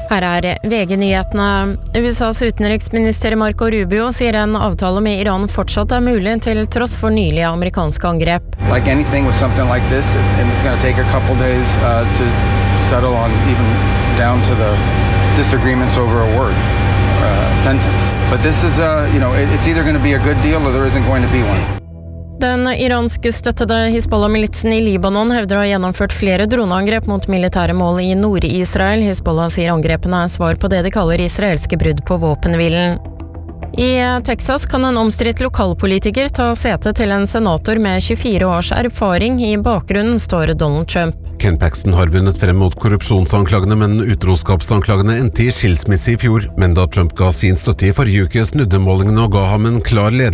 Her VG-nyhetene. USAs utenriksminister Marco Rubio sier en avtale med Iran fortsatt mulig til tross for nylige amerikanske angrep. Like anything with something like this, and it's going to take a couple days to settle on even down to the disagreements over a word, sentence. But this is, it's either going to be a good deal or there isn't going to be one. Den iranske støttede Hizbollah-militsen i Libanon hevder å ha gjennomført flere droneangrep mot militære mål i Nord-Israel. Hizbollah sier angrepene svar på det de kaller israelske brudd på våpenhvilen. I Texas kan en omstridt lokalpolitiker ta sete til en senator med 24 års erfaring. I bakgrunnen står Donald Trump. Ken Paxton har vunnet frem mot korrupsjonsanklagene, men utroskapsanklagene endte i skilsmisse i fjor. Men da Trump ga sin støtte i forrige uke, snudde målingene og ga ham en klar ledelse.